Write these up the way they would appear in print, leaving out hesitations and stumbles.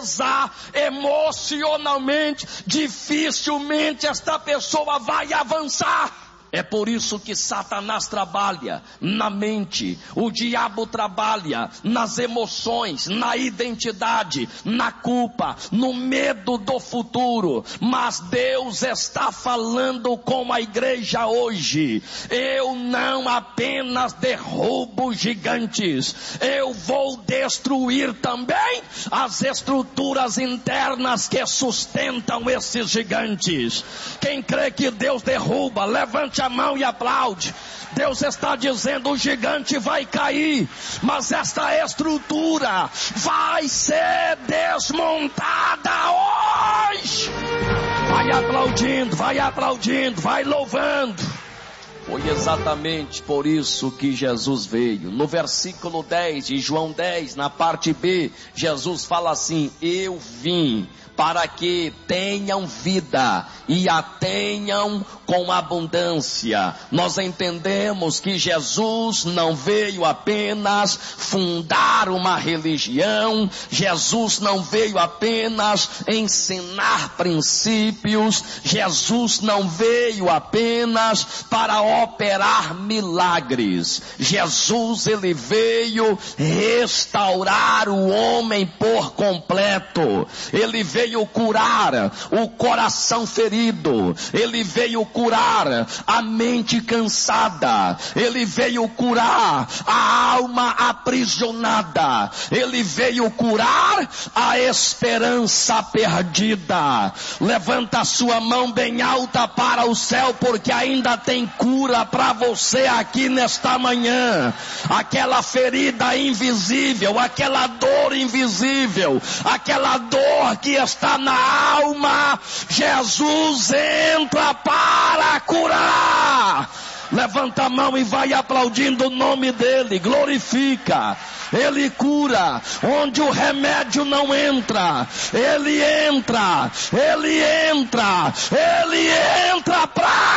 pesar emocionalmente, dificilmente esta pessoa vai avançar. É por isso que Satanás trabalha na mente, o diabo trabalha nas emoções, na identidade, na culpa, no medo do futuro. Mas Deus está falando com a igreja hoje. Eu não apenas derrubo gigantes, eu vou destruir também as estruturas internas que sustentam esses gigantes. Quem crê que Deus derruba, levante a mão e aplaude. Deus está dizendo: o gigante vai cair, mas esta estrutura vai ser desmontada hoje. Vai aplaudindo, vai louvando. Foi exatamente por isso que Jesus veio. No versículo 10 de João 10, na parte B, Jesus fala assim: eu vim para que tenham vida e a tenham com abundância. Nós entendemos que Jesus não veio apenas fundar uma religião, Jesus não veio apenas ensinar princípios, Jesus não veio apenas para operar milagres. Jesus, ele veio restaurar o homem por completo. Ele veio curar o coração ferido, ele veio curar a mente cansada, ele veio curar a alma aprisionada, ele veio curar a esperança perdida. Levanta a sua mão bem alta para o céu, porque ainda tem cura para você aqui nesta manhã. Aquela ferida invisível, aquela dor invisível, aquela dor que está na alma, Jesus entra para curar. Levanta a mão e vai aplaudindo o nome dele, glorifica. Ele cura onde o remédio não entra. Ele entra para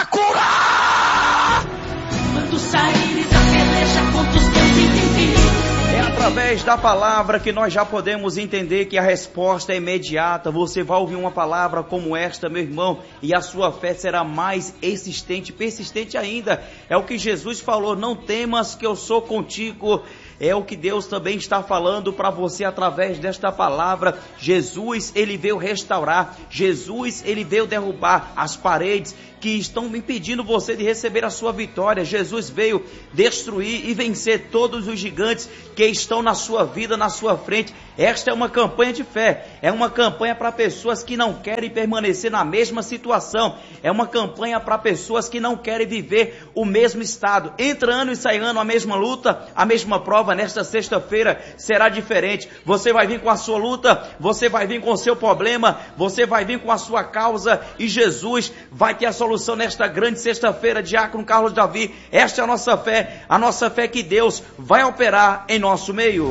curar. Quando saíres a peleja contra os teus inimigos. É através da palavra que nós já podemos entender que a resposta é imediata. Você vai ouvir uma palavra como esta, meu irmão, e a sua fé será mais persistente ainda. É o que Jesus falou: não temas que eu sou contigo. É o que Deus também está falando para você através desta palavra. Jesus, ele veio restaurar. Jesus, ele veio derrubar as paredes que estão impedindo você de receber a sua vitória. Jesus veio destruir e vencer todos os gigantes que estão na sua vida, na sua frente. Esta é uma campanha de fé, é uma campanha para pessoas que não querem permanecer na mesma situação, é uma campanha para pessoas que não querem viver o mesmo estado. Entra ano e sai ano a mesma luta, a mesma prova. Nesta sexta-feira será diferente. Você vai vir com a sua luta, você vai vir com o seu problema, você vai vir com a sua causa, e Jesus vai ter a solução nesta grande sexta-feira. Diácono Carlos Davi, esta é a nossa fé que Deus vai operar em nosso meio.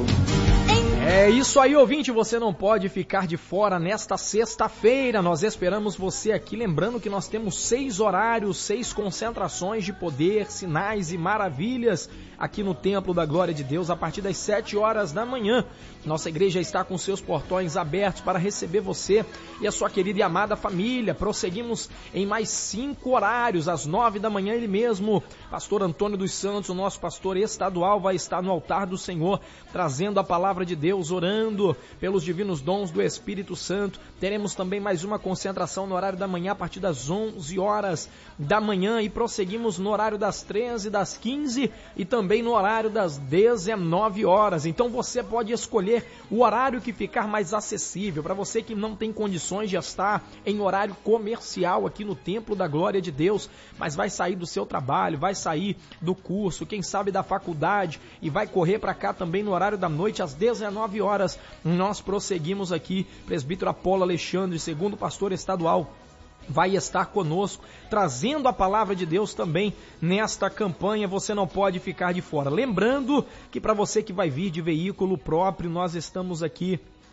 É isso aí, ouvinte, você não pode ficar de fora nesta sexta-feira. Nós esperamos você aqui, lembrando que nós temos 6 horários, 6 concentrações de poder, sinais e maravilhas aqui no Templo da Glória de Deus, a partir das 7 horas da manhã. Nossa igreja está com seus portões abertos para receber você e a sua querida e amada família. Prosseguimos em mais 5 horários, às 9 da manhã, ele mesmo, pastor Antônio dos Santos, o nosso pastor estadual, vai estar no altar do Senhor, trazendo a palavra de Deus, orando pelos divinos dons do Espírito Santo. Teremos também mais uma concentração no horário da manhã, a partir das 11 horas da manhã, e prosseguimos no horário das 13, das 15 e também no horário das 19 horas. Então você pode escolher o horário que ficar mais acessível. Para você que não tem condições de estar em horário comercial aqui no Templo da Glória de Deus, mas vai sair do seu trabalho, vai sair do curso, quem sabe da faculdade, e vai correr para cá também no horário da noite, às 19 horas, nós prosseguimos aqui. Presbítero Apolo Alexandre, segundo pastor estadual, vai estar conosco, trazendo a palavra de Deus também nesta campanha. Você não pode ficar de fora. Lembrando que para você que vai vir de veículo próprio, nós estamos aqui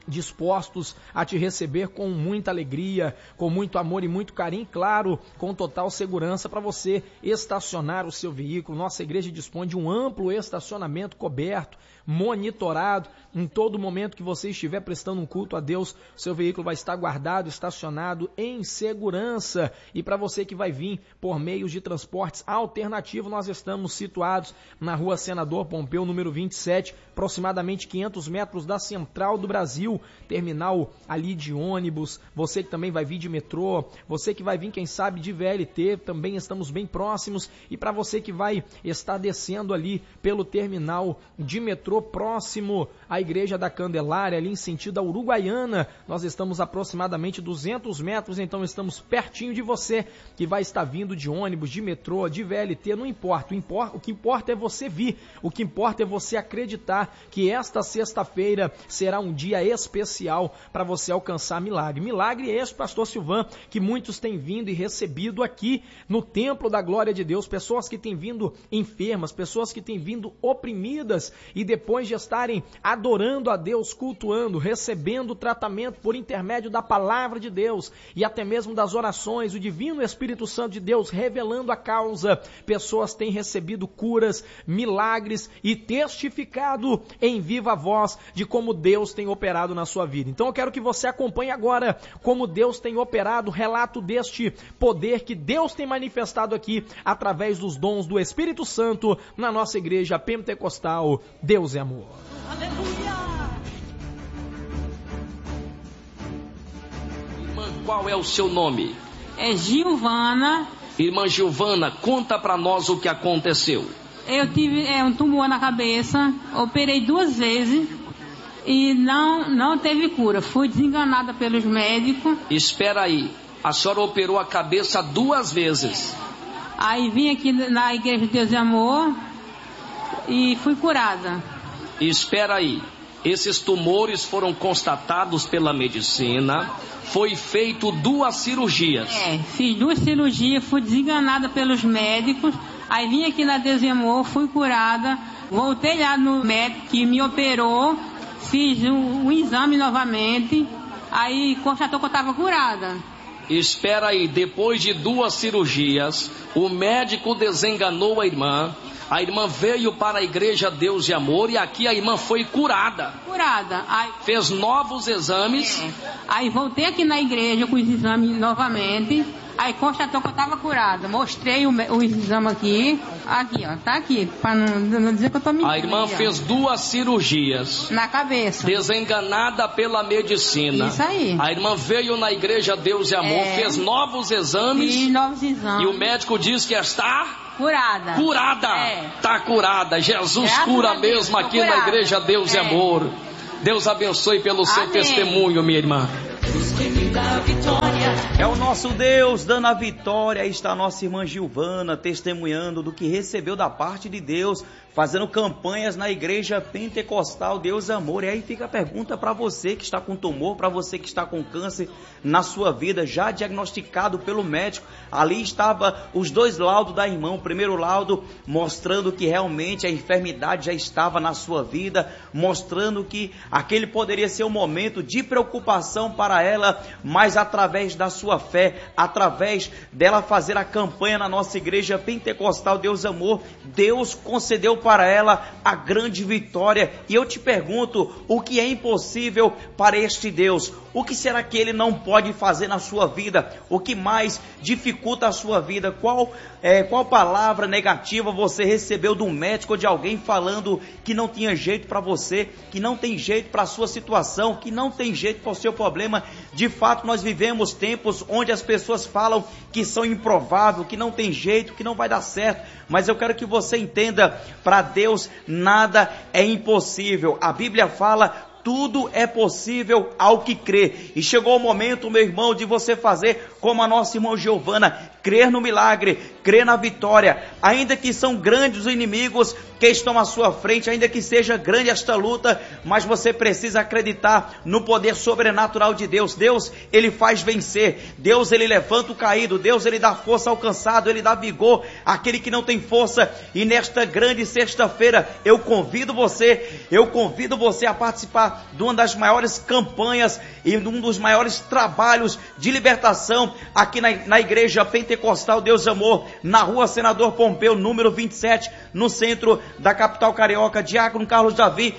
dispostos a te receber com muita alegria, com muito amor e muito carinho, claro, com total segurança para você estacionar o seu veículo. Nossa igreja dispõe de um amplo estacionamento coberto, monitorado. Em todo momento que você estiver prestando um culto a Deus, seu veículo vai estar guardado, estacionado em segurança. E para você que vai vir por meios de transportes alternativos, nós estamos situados na rua Senador Pompeu, número 27, aproximadamente 500 metros da Central do Brasil, terminal ali de ônibus. Você que também vai vir de metrô, você que vai vir, quem sabe, de VLT, também estamos bem próximos. E para você que vai estar descendo ali pelo terminal de metrô próximo à Igreja da Candelária, ali em sentido a Uruguaiana, nós estamos aproximadamente 200 metros, então estamos pertinho de você que vai estar vindo de ônibus, de metrô, de VLT, não importa. O que importa é você vir, o que importa é você acreditar que esta sexta-feira será um dia especial para você alcançar milagre. Milagre é esse, pastor Silvan, que muitos têm vindo e recebido aqui no templo da glória de Deus, pessoas que têm vindo enfermas, pessoas que têm vindo oprimidas e depois de estarem adorando a Deus, cultuando, recebendo o tratamento por intermédio da palavra de Deus e até mesmo das orações, o divino Espírito Santo de Deus revelando a causa, pessoas têm recebido curas, milagres e testificado em viva voz de como Deus tem operado na sua vida. Então eu quero que você acompanhe agora como Deus tem operado, relato deste poder que Deus tem manifestado aqui através dos dons do Espírito Santo na nossa igreja pentecostal. Deus é amor. Irmã, qual é o seu nome? É Gilvana. Irmã Gilvana, conta para nós o que aconteceu. Eu tive um tumor na cabeça, operei 2 vezes e não teve cura. Fui desenganada pelos médicos. Espera aí, a senhora operou a cabeça 2 vezes. Aí vim aqui na Igreja de Deus e Amor e fui curada. Espera aí, esses tumores foram constatados pela medicina, foi feito 2 cirurgias. Fiz 2 cirurgias, fui desenganada pelos médicos. Aí vim aqui na Deus e Amor, fui curada, voltei lá no médico que me operou, fiz um exame novamente, aí constatou que eu estava curada. Espera aí, depois de 2 cirurgias, o médico desenganou a irmã veio para a Igreja Deus e Amor e aqui a irmã foi curada. Aí, fez novos exames. Aí voltei aqui na igreja com os exames novamente. Aí constatou que eu estava curada. Mostrei o exame aqui. Aqui, ó. Tá aqui. Para não dizer que eu tô mentindo. A irmã fez 2 cirurgias. Na cabeça. Desenganada pela medicina. Isso aí. A irmã veio na Igreja Deus e Amor, fez novos exames. Fiz novos exames. E o médico diz que está... curada. Tá curada. Jesus cura mesmo aqui na Igreja Deus e Amor. Deus abençoe pelo seu testemunho, minha irmã. É o nosso Deus dando a vitória. Aí está a nossa irmã Gilvana testemunhando do que recebeu da parte de Deus, fazendo campanhas na Igreja Pentecostal Deus Amor. E aí fica a pergunta para você que está com tumor, para você que está com câncer na sua vida, já diagnosticado pelo médico. Ali estava os 2 laudos da irmã. O primeiro laudo mostrando que realmente a enfermidade já estava na sua vida, mostrando que aquele poderia ser um momento de preocupação para ela, mas através da sua fé, através dela fazer a campanha na nossa Igreja Pentecostal Deus Amor, Deus concedeu para ela a grande vitória. E eu te pergunto, o que é impossível para este Deus? O que será que Ele não pode fazer na sua vida? O que mais dificulta a sua vida? Qual palavra negativa você recebeu de um médico ou de alguém falando que não tinha jeito para você, que não tem jeito para a sua situação, que não tem jeito para o seu problema? De fato, nós vivemos tempos onde as pessoas falam que são improváveis, que não tem jeito, que não vai dar certo. Mas eu quero que você entenda, para Deus nada é impossível. A Bíblia fala: tudo é possível ao que crê. E chegou o momento, meu irmão, de você fazer como a nossa irmã Giovana, crer no milagre, crê na vitória. Ainda que são grandes os inimigos que estão à sua frente, ainda que seja grande esta luta, mas você precisa acreditar no poder sobrenatural de Deus. Deus, Ele faz vencer. Deus, Ele levanta o caído. Deus, Ele dá força ao cansado. Ele dá vigor àquele que não tem força. E nesta grande sexta-feira, eu convido você a participar de uma das maiores campanhas e de um dos maiores trabalhos de libertação aqui na Igreja Pentecostal Deus Amor, na Rua Senador Pompeu, número 27, no centro da capital carioca. Diácono Carlos Davi,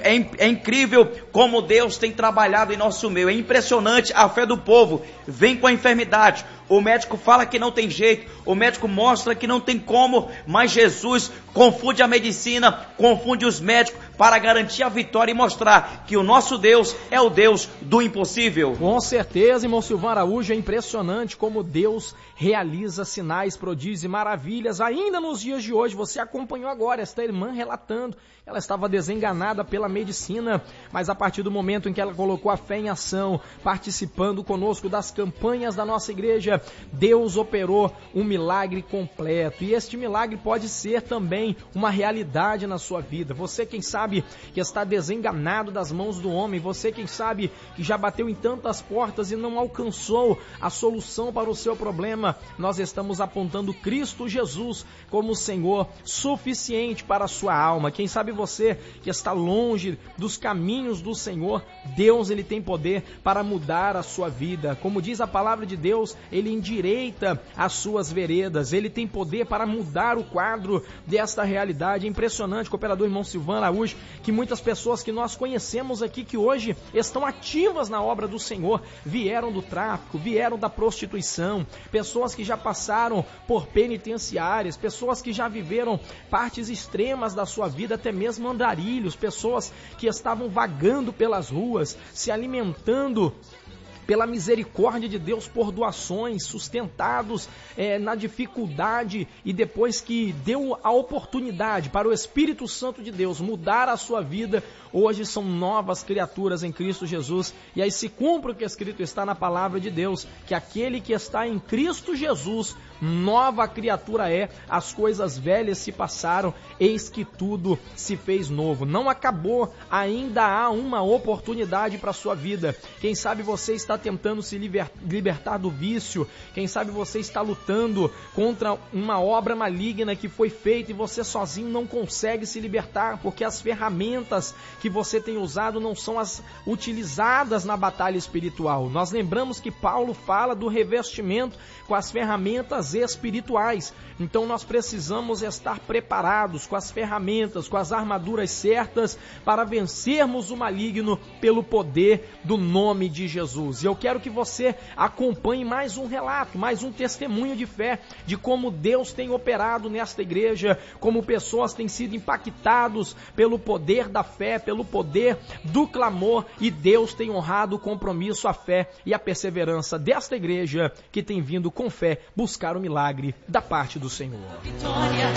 é incrível como Deus tem trabalhado em nosso meio. É impressionante a fé do povo. Vem com a enfermidade, o médico fala que não tem jeito, o médico mostra que não tem como, mas Jesus confunde a medicina, confunde os médicos para garantir a vitória e mostrar que o nosso Deus é o Deus do impossível. Com certeza, irmão Silvão Araújo, é impressionante como Deus realiza sinais, prodígios e maravilhas ainda nos dias de hoje. Você acompanhou agora esta irmã relatando, ela estava desenganada pela medicina, mas a partir do momento em que ela colocou a fé em ação, participando conosco das campanhas da nossa igreja, Deus operou um milagre completo. E este milagre pode ser também uma realidade na sua vida. Você, quem sabe, que está desenganado das mãos do homem, você, quem sabe, que já bateu em tantas portas e não alcançou a solução para o seu problema, nós estamos apontando Cristo Jesus como o Senhor suficiente para a sua alma. Quem sabe você que está longe dos caminhos do Senhor, Deus, Ele tem poder para mudar a sua vida. Como diz a palavra de Deus, Ele endireita as suas veredas. Ele tem poder para mudar o quadro desta realidade. É impressionante, cooperador irmão Silvão Araújo, que muitas pessoas que nós conhecemos aqui, que hoje estão ativas na obra do Senhor, vieram do tráfico, vieram da prostituição, pessoas que já passaram por penitenciárias, pessoas que já viveram partes extremas da sua vida, até mesmo andarilhos, pessoas que estavam vagando pelas ruas, se alimentando pela misericórdia de Deus por doações, sustentados na dificuldade, e depois que deu a oportunidade para o Espírito Santo de Deus mudar a sua vida, hoje são novas criaturas em Cristo Jesus. E aí se cumpre o que escrito está na palavra de Deus, que aquele que está em Cristo Jesus, nova criatura é, as coisas velhas se passaram, eis que tudo se fez novo. Não acabou, ainda há uma oportunidade para a sua vida. Quem sabe você está tentando se libertar do vício, quem sabe você está lutando contra uma obra maligna que foi feita e você sozinho não consegue se libertar, porque as ferramentas que você tem usado não são as utilizadas na batalha espiritual. Nós lembramos que Paulo fala do revestimento com as ferramentas espirituais. Então nós precisamos estar preparados com as ferramentas, com as armaduras certas para vencermos o maligno pelo poder do nome de Jesus. E eu quero que você acompanhe mais um relato, mais um testemunho de fé, de como Deus tem operado nesta igreja, como pessoas têm sido impactados pelo poder da fé, pelo poder do clamor, e Deus tem honrado o compromisso, a fé e a perseverança desta igreja que tem vindo com fé buscar o milagre da parte do Senhor. Vitória,